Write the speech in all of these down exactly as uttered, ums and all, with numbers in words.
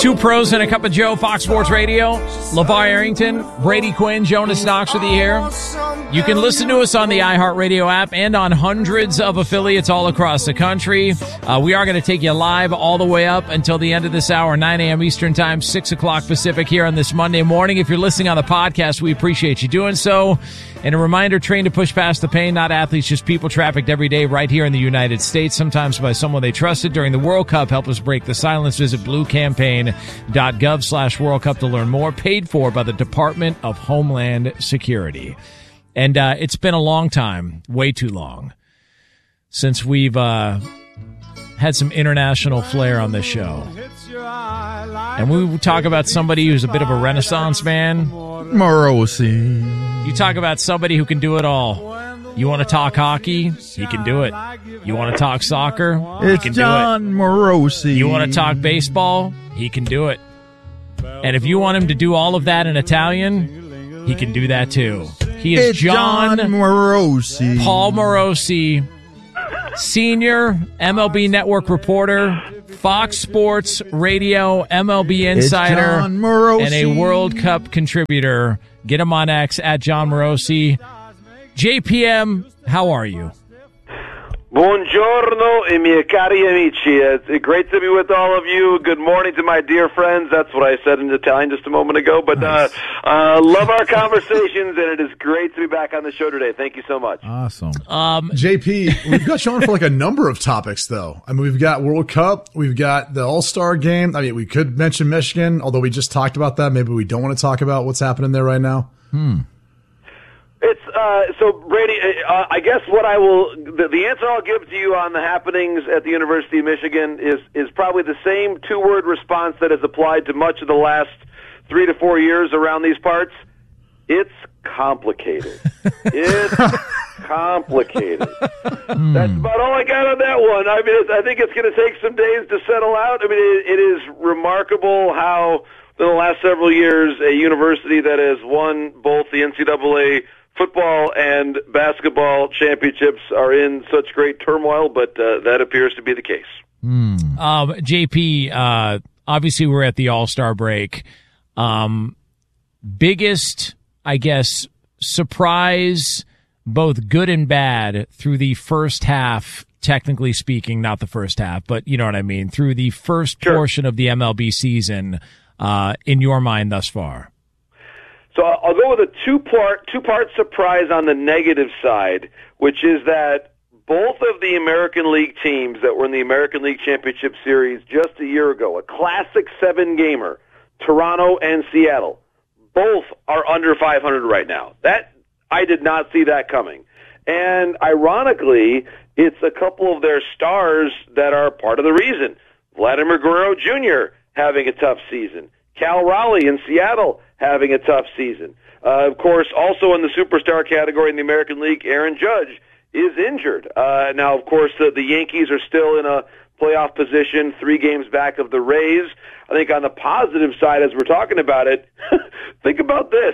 Two pros and a cup of Joe, Fox Sports Radio. LeVar Arrington, Brady Quinn, Jonas Knox with you here. You can listen to us on the iHeartRadio app and on hundreds of affiliates all across the country. Uh, we are going to take you live all the way up until the end of this hour, nine a.m. Eastern Time, six o'clock Pacific here on this Monday morning. If you're listening on the podcast, we appreciate you doing so. And a reminder, train to push past the pain, not athletes, just people trafficked every day right here in the United States, sometimes by someone they trusted during the World Cup. Help us break the silence. Visit bluecampaign.gov slash World Cup to learn more. Paid for by the Department of Homeland Security. And uh, it's been a long time, way too long, since we've uh, had some international flair on this show. And we talk about somebody who's a bit of a Renaissance man. Morosi. You talk about somebody who can do it all. You want to talk hockey? He can do it. You want to talk soccer? He It's can John do it. Morosi. You want to talk baseball? He can do it. And if you want him to do all of that in Italian, he can do that too. He is It's John, John Morosi. Paul Morosi, senior M L B Network reporter, Fox Sports Radio, M L B Insider, John Morosi. and a World Cup contributor. Get him on X at John Morosi. J P M, how are you? Buongiorno, e miei cari amici. It's great to be with all of you. Good morning to my dear friends. That's what I said in Italian just a moment ago. But uh, uh, love our conversations, and it is great to be back on the show today. Thank you so much. Awesome. Um, J P, we've got you on for like a number of topics, though. I mean, we've got World Cup, we've got the All-Star game. I mean, we could mention Michigan, although we just talked about that. Maybe we don't want to talk about what's happening there right now. Hmm. It's uh, so Brady. Uh, I guess what I will the, the answer I'll give to you on the happenings at the University of Michigan is is probably the same two word response that has applied to much of the last three to four years around these parts. It's complicated. It's complicated. That's about all I got on that one. I mean, it's, I think it's going to take some days to settle out. I mean, it, it is remarkable how in the last several years a university that has won both the N C double A football and basketball championships are in such great turmoil, but uh, that appears to be the case. Mm. um, J P, uh, obviously we're at the All-Star break. Um, biggest, I guess, surprise, both good and bad, through the first half, technically speaking, not the first half, but you know what I mean, through the first Sure. portion of the M L B season, uh, in your mind thus far? So I'll go with a two-part two-part surprise on the negative side, which is that both of the American League teams that were in the American League Championship Series just a year ago, a classic seven-gamer, Toronto and Seattle, both are under five hundred right now. That I did not see that coming. And ironically, it's a couple of their stars that are part of the reason. Vladimir Guerrero Junior having a tough season. Cal Raleigh in Seattle having a tough season. Uh, of course, also in the superstar category in the American League, Aaron Judge is injured. Uh, now, of course, the, the Yankees are still in a playoff position, three games back of the Rays. I think on the positive side, as we're talking about it, think about this.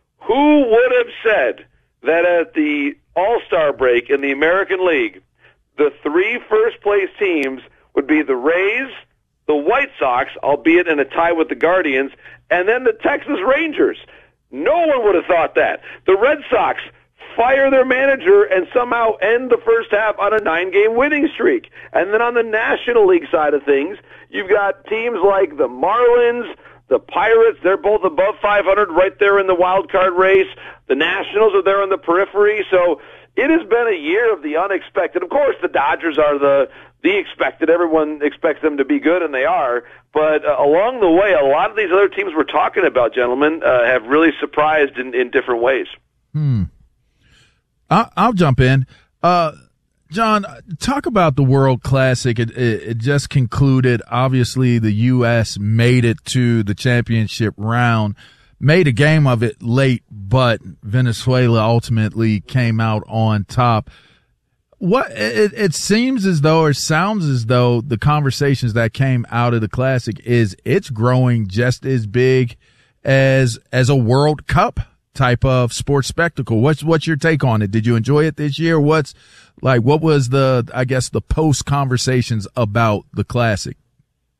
Who would have said that at the All-Star break in the American League, the three first-place teams would be the Rays, the White Sox, albeit in a tie with the Guardians, and then the Texas Rangers. No one would have thought that. The Red Sox fire their manager and somehow end the first half on a nine-game winning streak. And then on the National League side of things, you've got teams like the Marlins, the Pirates, they're both above five hundred right there in the wild card race. The Nationals are there on the periphery. So it has been a year of the unexpected. Of course, the Dodgers are the the expected. Everyone expects them to be good, and they are. But uh, along the way, a lot of these other teams we're talking about, gentlemen, uh, have really surprised in, in different ways. Hmm. I, I'll jump in. Uh, John, talk about the World Classic. It, it, it just concluded. Obviously, the U S made it to the championship round, made a game of it late, but Venezuela ultimately came out on top. What it, it seems as though, or sounds as though, the conversations that came out of the Classic is it's growing just as big as as a World Cup type of sports spectacle. What's what's your take on it? Did you enjoy it this year? What's like what was the I guess the post conversations about the Classic?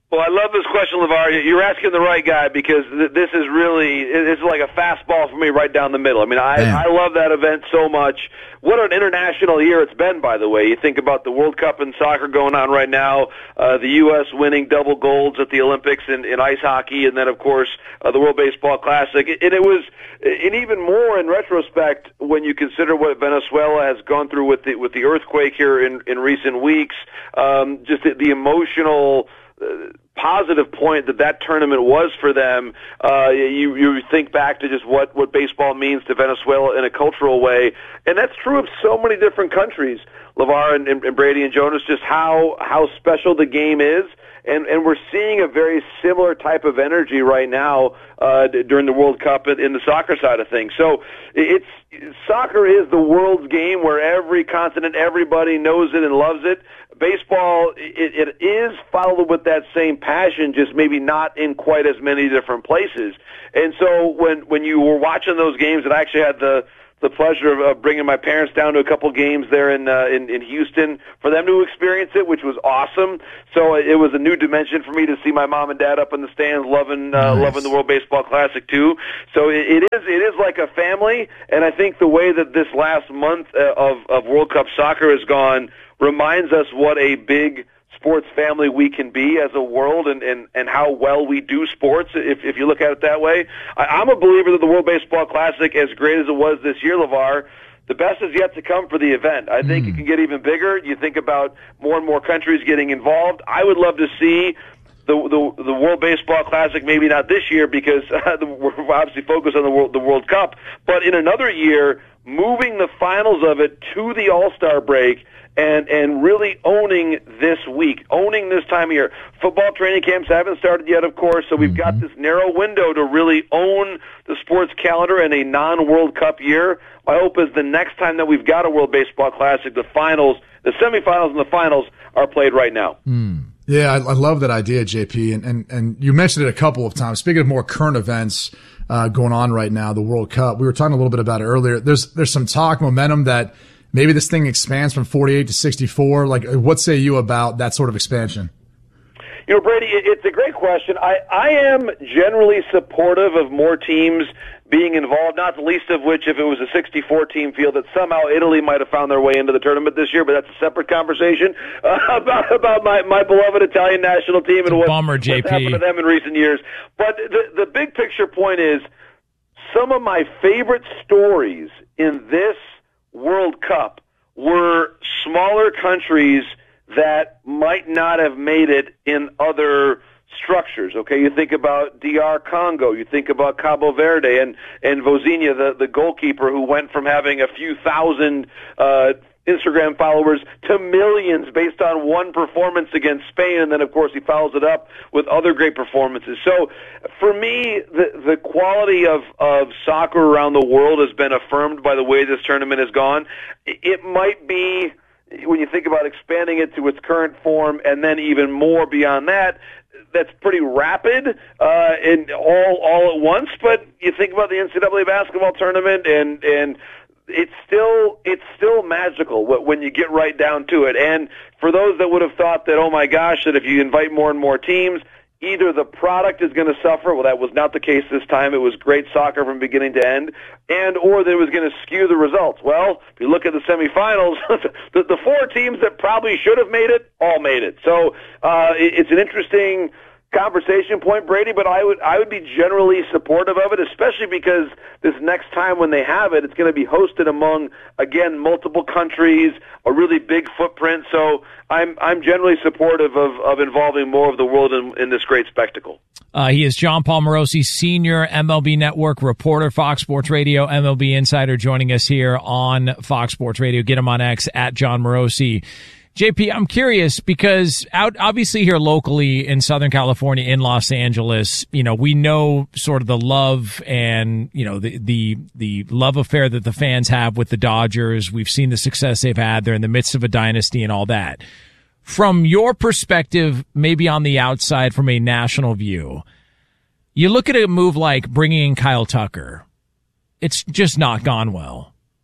Well, I love this question, LeVar. You're asking the right guy because th- this is really, it's like a fastball for me right down the middle. I mean, I, I love that event so much. What an international year it's been, by the way. You think about the World Cup in soccer going on right now, uh, the U S winning double golds at the Olympics in, in ice hockey, and then, of course, uh, the World Baseball Classic. And it was, and even more in retrospect, when you consider what Venezuela has gone through with the, with the earthquake here in, in recent weeks, um, just the, the emotional Uh, positive point that that tournament was for them. Uh, you, you think back to just what, what baseball means to Venezuela in a cultural way, and that's true of so many different countries, LeVar and, and, and Brady and Jonas, just how, how special the game is. And, and we're seeing a very similar type of energy right now uh, during the World Cup in, in the soccer side of things. So it's soccer is the world's game where every continent, everybody knows it and loves it. Baseball, it, it is followed with that same passion, just maybe not in quite as many different places. And so when when you were watching those games, and I actually had the the pleasure of bringing my parents down to a couple games there in, uh, in in Houston for them to experience it, which was awesome. So it was a new dimension for me to see my mom and dad up in the stands, loving uh, nice. loving the World Baseball Classic too. So it, it is it is like a family, and I think the way that this last month of of World Cup soccer has gone reminds us what a big sports family we can be as a world, and, and, and how well we do sports, if, if you look at it that way. I, I'm a believer that the World Baseball Classic, as great as it was this year, LeVar, the best is yet to come for the event. I think mm. it can get even bigger. You think about more and more countries getting involved. I would love to see the the, the World Baseball Classic, maybe not this year because uh, we're obviously focused on the World, the World Cup, but in another year, moving the finals of it to the All-Star break, and and really owning this week, owning this time of year. Football training camps haven't started yet, of course, so we've got this narrow window to really own the sports calendar in a non-World Cup year. My hope is the next time that we've got a World Baseball Classic, the finals, the semifinals and the finals are played right now. Mm. Yeah, I, I love that idea, J P, and, and, and you mentioned it a couple of times. Speaking of more current events uh, going on right now, the World Cup, we were talking a little bit about it earlier. There's there's some talk, momentum that maybe this thing expands from forty-eight to sixty-four. Like, what say you about that sort of expansion? You know, Brady, it's a great question. I, I am generally supportive of more teams being involved, not the least of which if it was a sixty-four team field that somehow Italy might have found their way into the tournament this year, but that's a separate conversation uh, about, about my, my beloved Italian national team and what, bummer, what's J P. happened to them in recent years. But the, the big picture point is some of my favorite stories in this World Cup were smaller countries that might not have made it in other structures. Okay, you think about D R Congo, you think about Cabo Verde and and Vozinha, the the goalkeeper who went from having a few thousand uh Instagram followers to millions based on one performance against Spain, and then of course he follows it up with other great performances. So for me, the the quality of of soccer around the world has been affirmed by the way this tournament has gone. It might be, when you think about expanding it to its current form and then even more beyond that, that's pretty rapid uh, and all all at once. But you think about the N C double A basketball tournament, and and it's still it's still magical when you get right down to it. And for those that would have thought that, oh my gosh, that if you invite more and more teams, either the product is going to suffer. Well, that was not the case this time. It was great soccer from beginning to end, and or that it was going to skew the results. Well, if you look at the semifinals, the, the four teams that probably should have made it all made it. So uh, it, it's an interesting conversation point, Brady, but I would I would be generally supportive of it, especially because this next time when they have it, it's going to be hosted among, again, multiple countries, a really big footprint. So I'm I'm generally supportive of, of involving more of the world in, in this great spectacle. Uh, he is Jon Paul Morosi, senior M L B Network reporter, Fox Sports Radio, M L B insider, joining us here on Fox Sports Radio. Get him on X at Jon Morosi. J P, I'm curious because out obviously here locally in Southern California, in Los Angeles, you know, we know sort of the love and, you know, the the the love affair that the fans have with the Dodgers. We've seen the success they've had. They're in the midst of a dynasty and all that. From your perspective, maybe on the outside from a national view, you look at a move like bringing in Kyle Tucker. It's just not gone well.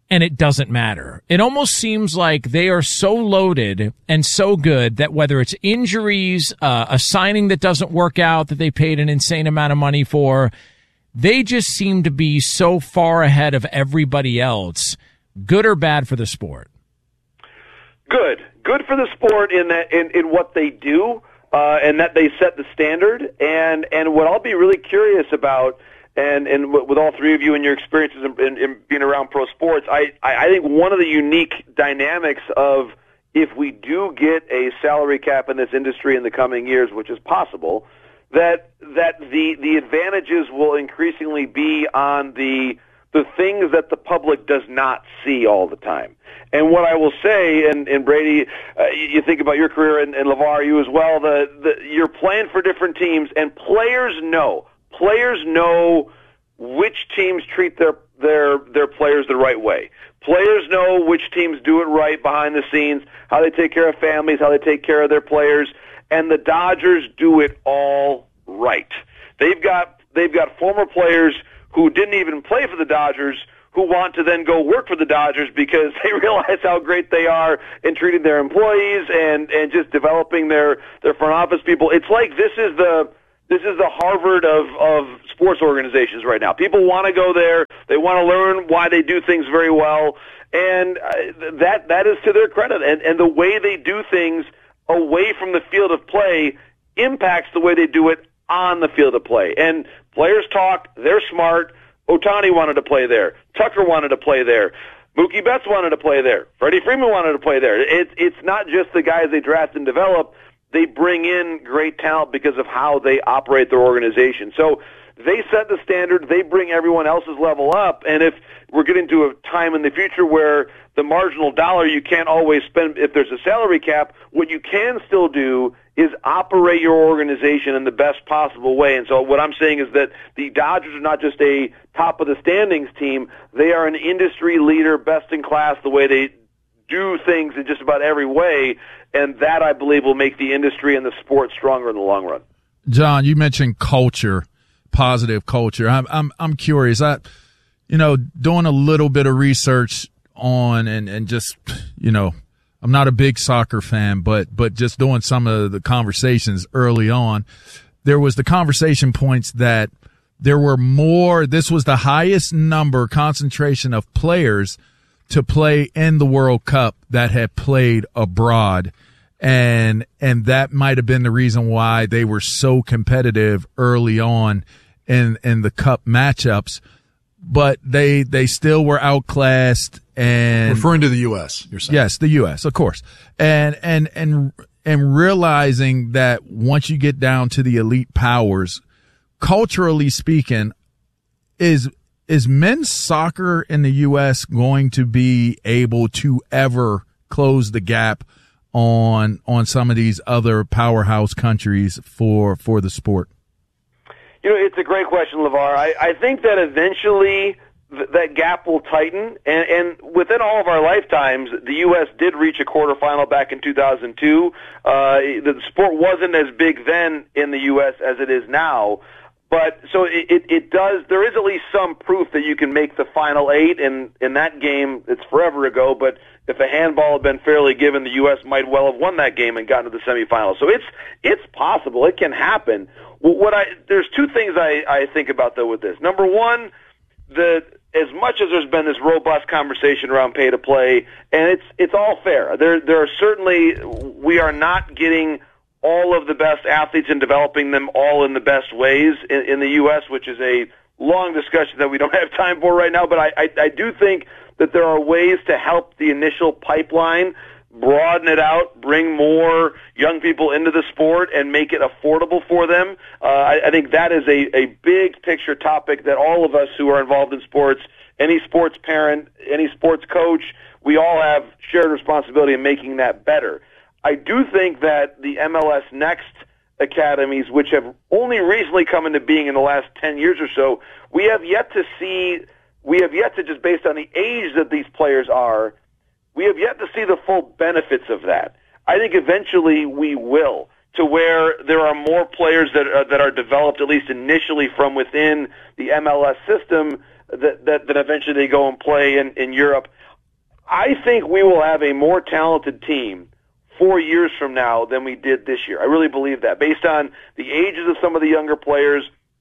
and it doesn't matter. It almost seems like they are so loaded and so good that whether it's injuries, uh, a signing that doesn't work out that they paid an insane amount of money for, they just seem to be so far ahead of everybody else. Good or bad for the sport? Good. Good for the sport in that in, in what they do, uh, and that they set the standard. And, and what I'll be really curious about, and, and with all three of you and your experiences in, in, in being around pro sports, I, I think one of the unique dynamics of if we do get a salary cap in this industry in the coming years, which is possible, that that the the advantages will increasingly be on the the things that the public does not see all the time. And what I will say, and, and Brady, uh, you think about your career, and, and LeVar, you as well, the, the, you're playing for different teams, and players know. Players know which teams treat their, their, their players the right way. Players know which teams do it right behind the scenes, how they take care of families, how they take care of their players, and the Dodgers do it all right. They've got, they've got former players who didn't even play for the Dodgers who want to then go work for the Dodgers because they realize how great they are in treating their employees and, and just developing their, their front office people. It's like this is the this is the Harvard of, of sports organizations right now. People want to go there. They want to learn why they do things very well. And uh, that that is to their credit. And, and the way they do things away from the field of play impacts the way they do it on the field of play. And players talk. They're smart. Ohtani wanted to play there. Tucker wanted to play there. Mookie Betts wanted to play there. Freddie Freeman wanted to play there. It, it's not just the guys they draft and develop. They bring in great talent because of how they operate their organization. So they set the standard. They bring everyone else's level up. And if we're getting to a time in the future where the marginal dollar you can't always spend if there's a salary cap, what you can still do is operate your organization in the best possible way. And so what I'm saying is that the Dodgers are not just a top-of-the-standings team. They are an industry leader, best in class, the way they do things in just about every way. And that, I believe, will make the industry and the sport stronger in the long run. John, you mentioned culture, positive culture. I'm I'm, I'm curious. I, you know, doing a little bit of research on and, and just, you know, I'm not a big soccer fan, but but just doing some of the conversations early on, there was the conversation points that there were more, this was the highest number, concentration of players to play in the World Cup that had played abroad. And and that might have been the reason why they were so competitive early on in in the cup matchups. But they they still were outclassed. And referring to the U S, you're saying? Yes, the U S, of course. And and and and realizing that once you get down to the elite powers, culturally speaking, is is men's soccer in the U S going to be able to ever close the gap on on some of these other powerhouse countries for for the sport? You know, it's a great question, LeVar. I, I think that eventually th- that gap will tighten, and, and within all of our lifetimes, the U S did reach a quarterfinal back in two thousand two. Uh, the sport wasn't as big then in the U S as it is now. But so it, it, it does, there is at least some proof that you can make the final eight, and in that game, it's forever ago, but if a handball had been fairly given, the U S might well have won that game and gotten to the semifinals. So it's it's possible. It can happen. What I There's two things I, I think about, though, with this. Number one, the as much as there's been this robust conversation around pay to play, and it's it's all fair. There there are certainly, we are not getting all of the best athletes and developing them all in the best ways in, in the U S, which is a long discussion that we don't have time for right now. But I, I, I do think that there are ways to help the initial pipeline, broaden it out, bring more young people into the sport, and make it affordable for them. Uh, I, I think that is a, a big picture topic that all of us who are involved in sports, any sports parent, any sports coach, we all have shared responsibility in making that better. I do think that the M L S Next academies, which have only recently come into being in the last ten years or so, we have yet to see, we have yet to, just based on the age that these players are, we have yet to see the full benefits of that. I think eventually we will, to where there are more players that are, that are developed, at least initially, from within the M L S system that, that, that eventually they go and play in, in Europe. I think we will have a more talented team four years from now than we did this year. I really believe that, based on the ages of some of the younger players.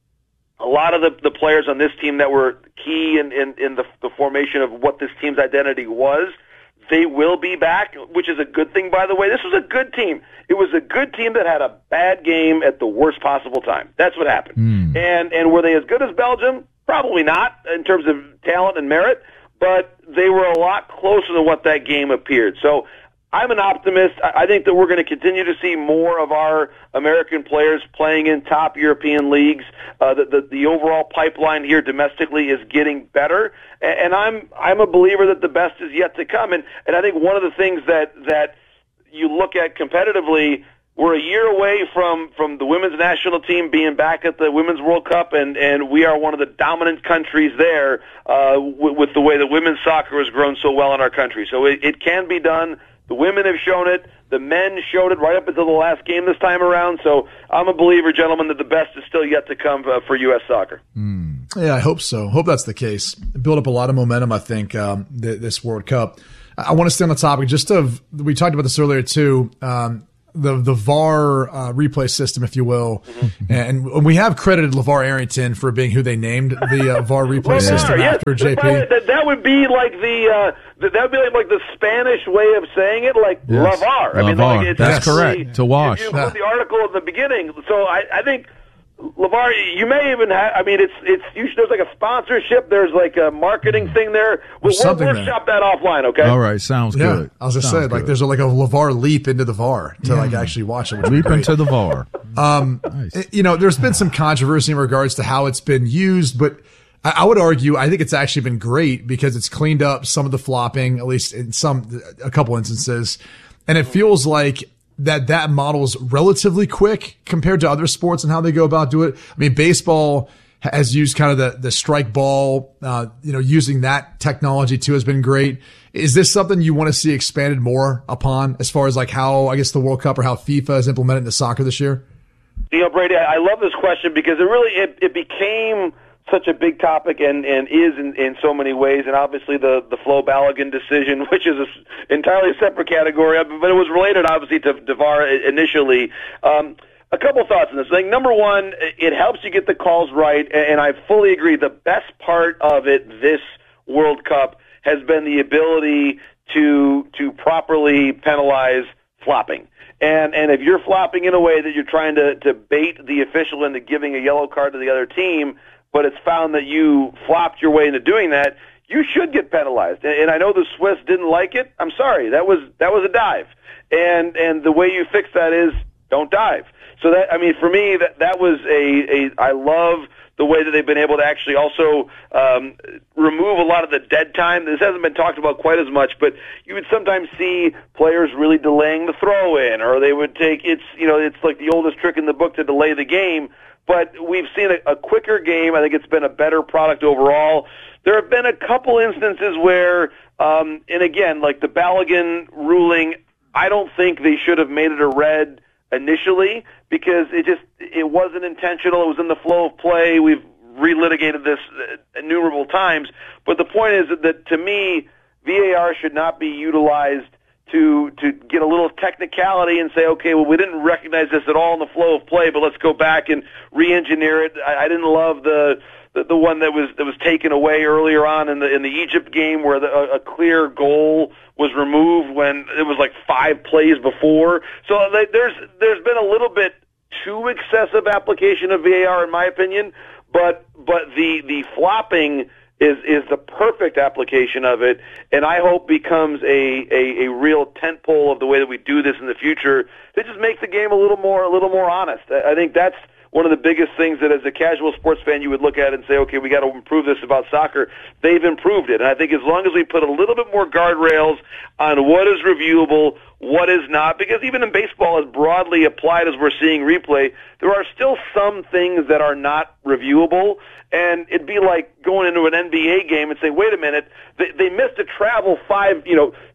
A lot of the, the players on this team that were key in, in, in the, the formation of what this team's identity was, they will be back, which is a good thing, by the way. This was a good team. It was a good team that had a bad game at the worst possible time. That's what happened. Mm. And and were they as good as Belgium? Probably not in terms of talent and merit, but they were a lot closer than what that game appeared. So I'm an optimist. I think that we're going to continue to see more of our American players playing in top European leagues. Uh, the, the, the overall pipeline here domestically is getting better, and I'm I'm a believer that the best is yet to come. And and I think one of the things that that you look at competitively, we're a year away from, from the women's national team being back at the Women's World Cup, and, and we are one of the dominant countries there uh, w- with the way that women's soccer has grown so well in our country. So it, it can be done. The women have shown it. The men showed it right up until the last game this time around. So I'm a believer, gentlemen, that the best is still yet to come uh, for U S soccer. Mm. Yeah, I hope so. Hope that's the case. Build up a lot of momentum, I think, um, th- this World Cup. I want to stay on the topic just of, we talked about this earlier too, um, the the V A R uh, replay system, if you will. Mm-hmm. And we have credited LeVar Arrington for being who they named the uh, V A R replay LeVar, system yes. after J P. That, that would be like the uh, that would be like, like the Spanish way of saying it, like yes. LeVar. I mean, like it's that's correct. To wash. You, you put the article at the beginning. So I, I think LeVar, you may even have, I mean, it's, it's, you should, there's like a sponsorship, there's like a marketing thing there. We'll, we'll workshop that offline, okay? All right, sounds yeah, good. I was just sounds saying, good. like, there's a, like a LeVar leap into the V A R to yeah. like actually watch it. Leap into the V A R. Um, nice. You know, there's been some controversy in regards to how it's been used, but I, I would argue, I think it's actually been great because it's cleaned up some of the flopping, at least in some, a couple instances. And it feels like that that model's relatively quick compared to other sports and how they go about doing it. I mean, baseball has used kind of the, the strike ball, uh, you know, using that technology too has been great. Is this something you want to see expanded more upon as far as like how, I guess, the World Cup or how FIFA has implemented into soccer this year? You know, Brady, I love this question because it really, it, it became such a big topic and, and is in, in so many ways, and obviously the, the Flo Balogun decision, which is an entirely separate category, but it was related obviously to, to V A R initially. Um, a couple thoughts on this. Like, number one, it helps you get the calls right, and I fully agree. The best part of it this World Cup has been the ability to to properly penalize flopping. And and if you're flopping in a way that you're trying to, to bait the official into giving a yellow card to the other team, but it's found that you flopped your way into doing that, you should get penalized. And I know the Swiss didn't like it. I'm sorry. That was that was a dive. And and the way you fix that is don't dive. So that, I mean, for me, that that was a, a I love the way that they've been able to actually also um, remove a lot of the dead time. This hasn't been talked about quite as much, but you would sometimes see players really delaying the throw in, or they would take, it's, you know, it's like the oldest trick in the book to delay the game. But we've seen a, a quicker game. I think it's been a better product overall. There have been a couple instances where, um, and again, like the Balogun ruling, I don't think they should have made it a red initially because it just, it wasn't intentional. It was in the flow of play. We've relitigated this innumerable times. But the point is that, that to me, V A R should not be utilized to to get a little technicality and say, okay, well, we didn't recognize this at all in the flow of play, but let's go back and re-engineer it. I, I didn't love the, the the one that was that was taken away earlier on in the in the Egypt game where the, a, a clear goal was removed when it was like five plays before. So they, there's there's been a little bit too excessive application of V A R in my opinion, but but the the flopping is is the perfect application of it, and I hope becomes a, a, a real tentpole of the way that we do this in the future. It just makes the game a little more a little more honest. I think that's one of the biggest things that as a casual sports fan you would look at and say, okay, we got to improve this about soccer. They've improved it, and I think as long as we put a little bit more guardrails on what is reviewable, what is not, because even in baseball, as broadly applied as we're seeing replay, there are still some things that are not reviewable, and it'd be like going into an N B A game and say, wait a minute, they, they missed a travel five, you know,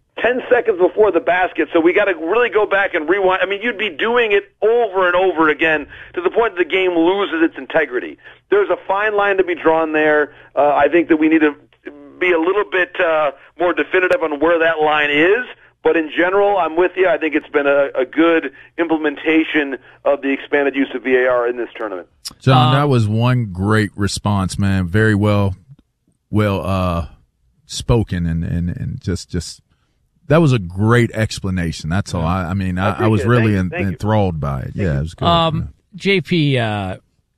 ten seconds before the basket, so we got to really go back and rewind. I mean, you'd be doing it over and over again to the point that the game loses its integrity. There's a fine line to be drawn there. Uh, I think that we need to be a little bit uh, more definitive on where that line is. But in general, I'm with you. I think it's been a, a good implementation of the expanded use of V A R in this tournament. John, uh, that was one great response, man. Very well, well uh, spoken, and, and, and just just that was a great explanation. That's all. I, I mean, I, I, I was really en- enthralled by it. Yeah, it was good. Um, J P, uh,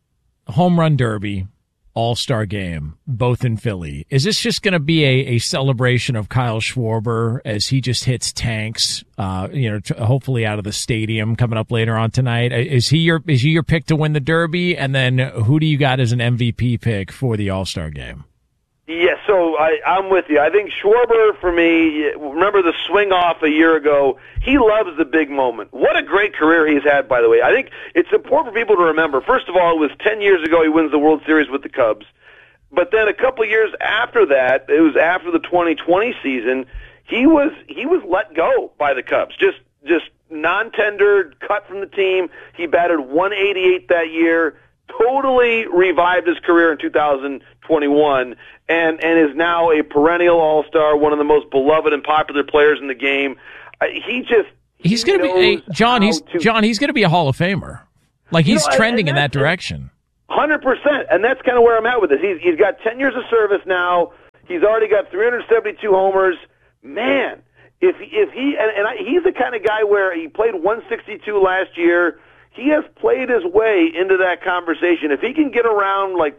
home run derby. All-Star game, both in Philly. Is this just going to be a, a celebration of Kyle Schwarber as he just hits tanks, uh, you know, t- hopefully out of the stadium coming up later on tonight? Is he your is he your pick to win the Derby? And then who do you got as an M V P pick for the All-Star game? Yeah, so I, I'm with you. I think Schwarber, for me, remember the swing off a year ago, he loves the big moment. What a great career he's had, by the way. I think it's important for people to remember. First of all, it was ten years ago he wins the World Series with the Cubs. But then a couple of years after that, it was after the twenty twenty season, he was he was let go by the Cubs. Just just non-tendered, cut from the team. He batted one eighty-eight that year, totally revived his career in two thousand twenty-one, and and is now a perennial all-star, one of the most beloved and popular players in the game. Uh, he just he he's going to be hey, John. He's to, John. He's going to be a Hall of Famer. Like he's you know, trending in that a, direction. Hundred percent, and that's kind of where I'm at with this. He's he's got ten years of service now. He's already got three hundred seventy-two homers. Man, if if he and, and I, he's the kind of guy where he played one sixty-two last year. He has played his way into that conversation. If he can get around like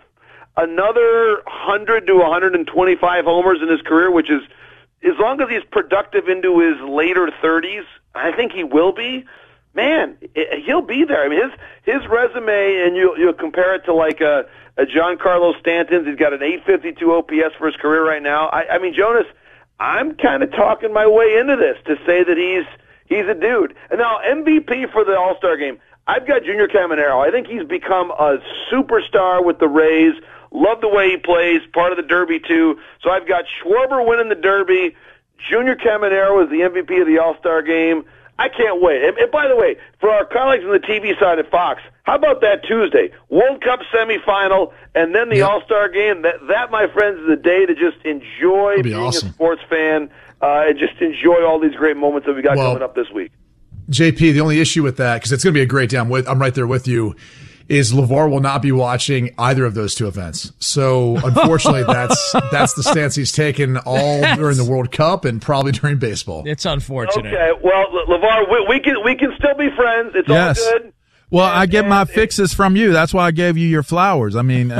another one hundred to one twenty-five homers in his career, which is as long as he's productive into his later thirties, I think he will be. Man, he'll be there. I mean, his his resume, and you you'll compare it to like a, a Giancarlo Stanton's. He's got an eight fifty-two O P S for his career right now. I, I mean, Jonas, I'm kind of talking my way into this to say that he's he's a dude. And now M V P for the All-Star game, I've got Junior Caminero. I think he's become a superstar with the Rays. Love the way he plays, part of the Derby too. So I've got Schwarber winning the Derby. Junior Caminero is the M V P of the All-Star game. I can't wait. And, and by the way, for our colleagues on the T V side at Fox, how about that Tuesday? World Cup semifinal, and then the yep. All-Star game. That, that, my friends, is the day to just enjoy be being awesome. a sports fan uh, and just enjoy all these great moments that we got well, coming up this week. J P, the only issue with that, because it's going to be a great day, I'm, with, I'm right there with you, is LeVar will not be watching either of those two events. So, unfortunately, that's that's the stance he's taken all during the World Cup and probably during baseball. It's unfortunate. Okay, well, LeVar, we, we can we can still be friends. It's yes. all good. Well, and, I get and, my fixes from you. That's why I gave you your flowers. I mean,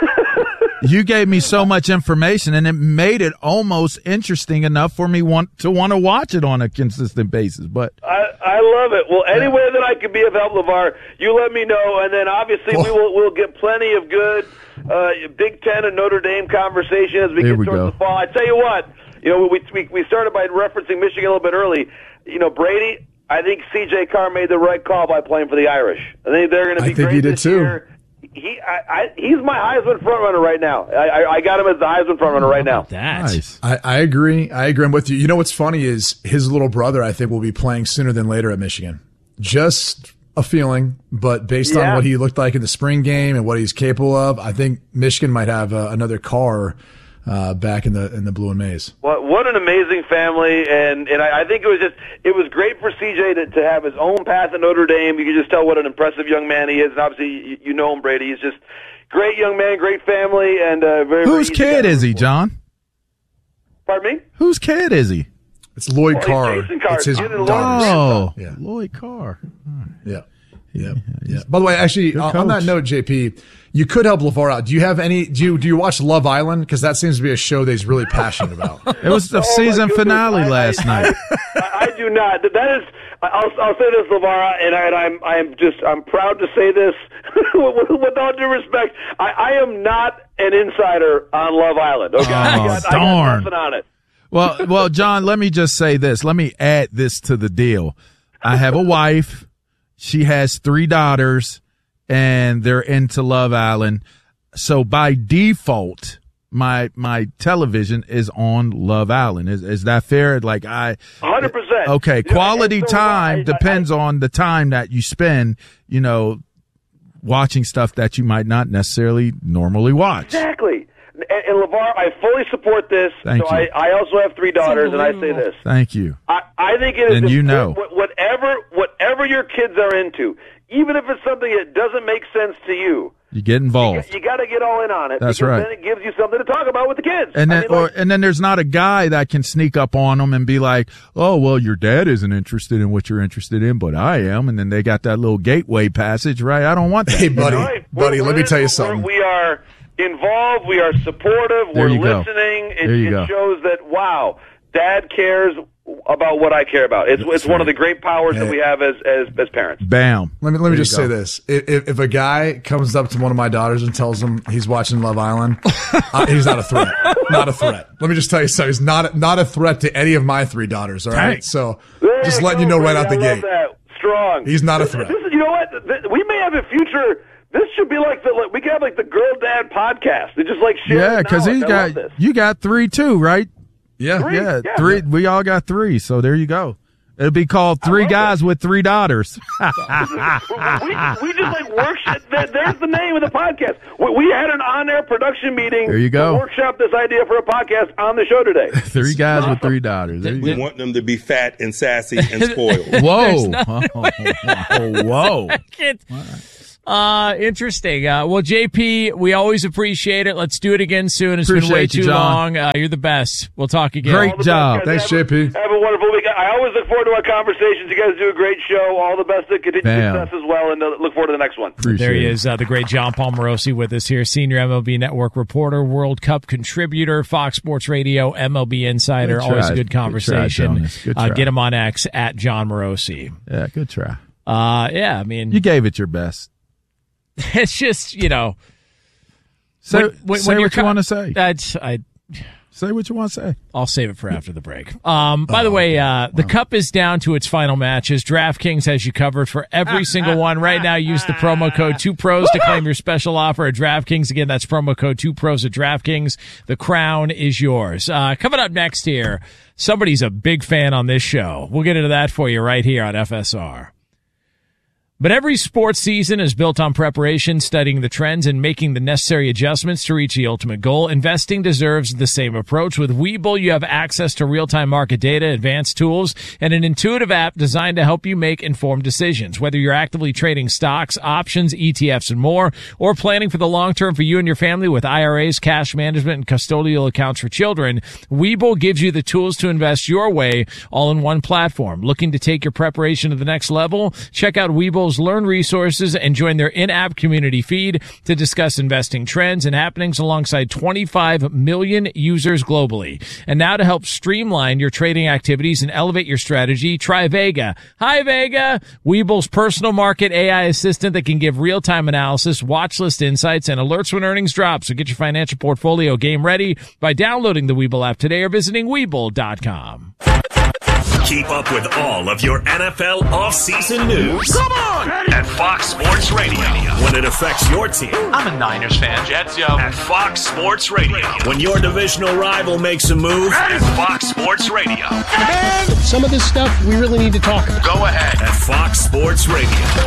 you gave me so much information, and it made it almost interesting enough for me want to want to watch it on a consistent basis. But I, I love it. Well, any way that I can be of help, LeVar, you let me know, and then obviously we will we'll get plenty of good uh, Big Ten and Notre Dame conversation as we Here get we towards go. the fall. I tell you what, you know, we, we we started by referencing Michigan a little bit early. You know, Brady, I think C J Carr made the right call by playing for the Irish. I think they're going to be I think great he did this too. year. He, I, I, he's my Heisman frontrunner right now. I, I, I got him as the Heisman frontrunner right now. That. nice. I, I agree. I agree. I'm with you. You know what's funny is his little brother, I think, will be playing sooner than later at Michigan. Just a feeling, but based Yeah. on what he looked like in the spring game and what he's capable of, I think Michigan might have uh, another Carr uh, back in the in the blue and maize. What what an amazing family, and and I, I think it was just it was great for C J to, to have his own path at Notre Dame. You can just tell what an impressive young man he is, and obviously you, you know him, Brady. He's just great young man, great family, and uh, very. Whose very kid is he, John? Pardon me? Whose kid is he? It's Lloyd Oh, Carr. Jason Carr. It's his Get it daughter's. Oh, Yeah. Lloyd Carr. Yeah. Yeah. Yeah. By the way, actually, on, on that coach. note, J P, you could help LeVar out. Do you have any, do you, do you watch Love Island? Because that seems to be a show that he's really passionate about. It was the Oh, my season goodness. finale I- last I, night. I, I do not. That is, I'll, I'll say this, LeVar, and, I, and I'm, I'm just, I'm proud to say this with, with all due respect. I, I am not an insider on Love Island. Okay, Oh, I, got, I got darn. nothing on it. Well, well, John, let me just say this. Let me add this to the deal. I have a wife. She has three daughters, and they're into Love Island. So by default, my my television is on Love Island. Is is that fair? Like I, one hundred percent. Okay, You know, quality and so time I- depends I- on the time that you spend. You know, watching stuff that you might not necessarily normally watch. Exactly. And, and LeVar, I fully support this. Thank so you. I, I also have three daughters, and I say this. Thank you. I, I think it is And you important- know. wh- whatever whatever your kids are into, even if it's something that doesn't make sense to you, You get involved. you got to get all in on it. That's because right. Then it gives you something to talk about with the kids. And I then, mean, or like, and then there's not a guy that can sneak up on them and be like, "Oh, well, your dad isn't interested in what you're interested in, but I am." And then they got that little gateway passage, right? I don't want that. Hey, buddy, right. buddy, We're- let me we're- tell you we're- something. We are involved. We are supportive. There we're you go. listening. It, There you it go. shows that wow, Dad cares about what I care about. It's it's one of the great powers that Hey. we have as as as parents. Bam. Let me let me There just you say go. this: if, if a guy comes up to one of my daughters and tells him he's watching Love Island, uh, he's not a threat. Not a threat. Let me just tell you something: he's not not a threat to any of my three daughters. All right, Dang. so There just you letting you go, know right Brady. out the I love gate. that. Strong. He's not a This- threat. This is, you know what? Th- We may have a future. This should be like the like, we could have like the Girl Dad podcast. They just like share. Yeah, because knowledge. he I got love this. you got three too, right? Yeah, Three. Yeah, Yeah. three. We all got three, so there you go. It'll be called Three love Guys with Three Daughters. we, we just like workshop. There, there's the name of the podcast. We, we had an on-air production meeting. There you go. To workshop this idea for a podcast on the show today. Three Guys with Three Daughters. There you We go. want them to be fat and sassy and spoiled. Whoa! Oh, whoa! Can't- Uh, interesting. Uh, well, J P, we always appreciate it. Let's do it again soon. It's been way Appreciate you, too John. long. Uh, you're the best. We'll talk again. Great All the job. best, guys. Thanks, Have a- J P. Have a wonderful week. I always look forward to our conversations. You guys do a great show. All the best to continued Bam. success as well, and uh, look forward to the next one. Appreciate There he it. is, uh, the great John Palmarosi with us here, senior M L B Network reporter, World Cup contributor, Fox Sports Radio, M L B insider. Good Always try. a good Good try, conversation. Jonas. Good uh, try. get him on X at John Morosi. Yeah, good try. Uh, yeah, I mean, You gave it your best. it's just, you know, Say, when- when- say when you're what you co- want to say. That's, I, Say what you want to say. I'll save it for after the break. Um, by the Oh, way, uh, the Cup is down to its final matches. DraftKings has you covered for every single one. Right now, use the promo code two pros to claim your special offer at DraftKings. Again, that's promo code two pros at DraftKings. The crown is yours. Uh, coming up next here, somebody's a big fan on this show. We'll get into that for you right here on F S R. But every sports season is built on preparation, studying the trends, and making the necessary adjustments to reach the ultimate goal. Investing deserves the same approach. With Webull, you have access to real-time market data, advanced tools, and an intuitive app designed to help you make informed decisions. Whether you're actively trading stocks, options, E T Fs, and more, or planning for the long term for you and your family with I R As, cash management, and custodial accounts for children, Webull gives you the tools to invest your way all in one platform. Looking to take your preparation to the next level? Check out Webull's Learn resources and join their in-app community feed to discuss investing trends and happenings alongside twenty-five million users globally. And now to help streamline your trading activities and elevate your strategy, try Vega. Hi, Vega! Webull's personal market A I assistant that can give real-time analysis, watch list insights, and alerts when earnings drop. So get your financial portfolio game ready by downloading the Webull app today or visiting Webull dot com. Keep up with all of your N F L offseason news. Come on! At Fox Sports Radio. When it affects your team. I'm a Niners fan. Jets, yo. At Fox Sports Radio. When your divisional rival makes a move. At Fox Sports Radio. Man, some of this stuff we really need to talk about. Go ahead. At Fox Sports Radio.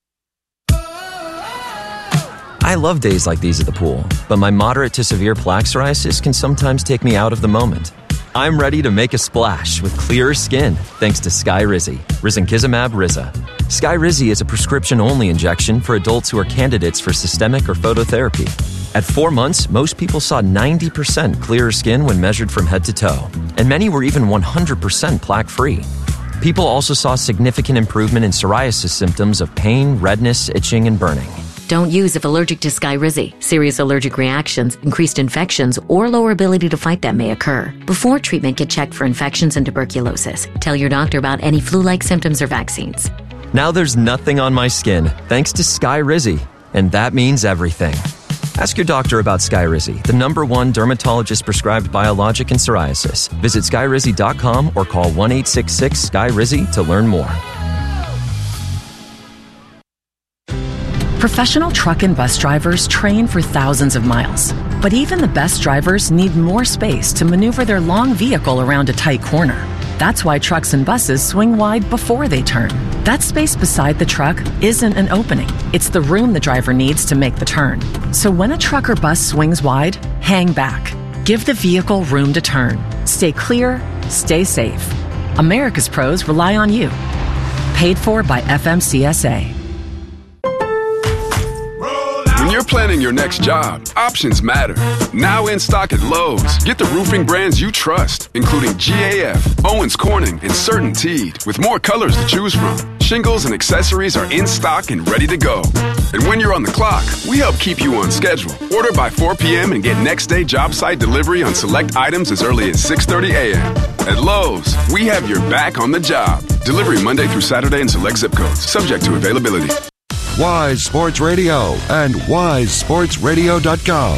I love days like these at the pool, but my moderate to severe plaque psoriasis can sometimes take me out of the moment. I'm ready to make a splash with clearer skin thanks to Skyrizi, Risankizumab Riza. Skyrizi is a prescription-only injection for adults who are candidates for systemic or phototherapy. At four months, most people saw ninety percent clearer skin when measured from head to toe, and many were even one hundred percent plaque-free. People also saw significant improvement in psoriasis symptoms of pain, redness, itching, and burning. Don't use if allergic to Skyrizi. Serious allergic reactions, increased infections, or lower ability to fight them may occur. Before treatment, get checked for infections and tuberculosis. Tell your doctor about any flu-like symptoms or vaccines. Now there's nothing on my skin thanks to Skyrizi, and that means everything. Ask your doctor about Skyrizi, the number one dermatologist-prescribed biologic in psoriasis. Visit skyrizi dot com or call one eight six six S K Y R I Z I to learn more. Professional truck and bus drivers train for thousands of miles, But even the best drivers need more space to maneuver their long vehicle around a tight corner. That's why trucks and buses swing wide before they turn. That space beside the truck isn't an opening. It's the room the driver needs to make the turn. So when a truck or bus swings wide, hang back. Give the vehicle room to turn. Stay clear, stay safe. America's pros rely on you. Paid for by F M C S A. When you're planning your next job, options matter. Now in stock at Lowe's, get the roofing brands you trust, including G A F, Owens Corning, and CertainTeed, with more colors to choose from. Shingles and accessories are in stock and ready to go. And when you're on the clock, we help keep you on schedule. Order by four p.m. and get next day job site delivery on select items as early as six thirty a.m. At Lowe's, we have your back on the job. Delivery Monday through Saturday in select zip codes, subject to availability. Wise Sports Radio and wise sports radio dot com.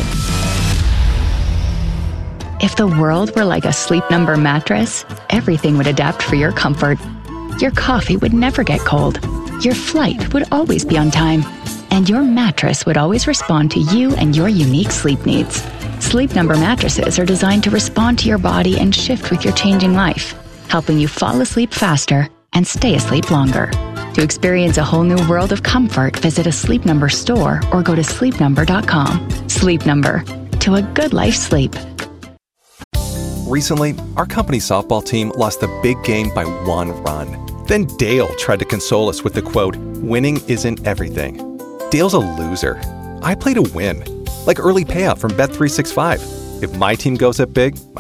If the world were like a Sleep Number mattress, everything would adapt for your comfort. Your coffee would never get cold. Your flight would always be on time. And your mattress would always respond to you and your unique sleep needs. Sleep Number mattresses are designed to respond to your body and shift with your changing life, helping you fall asleep faster and stay asleep longer. To experience a whole new world of comfort, visit a Sleep Number store or go to sleep number dot com. Sleep Number. To a good life sleep. Recently, our company softball team lost the big game by one run. Then Dale tried to console us with the quote, "Winning isn't everything." Dale's a loser. I play to win. Like early payout from Bet three sixty-five. If my team goes up big,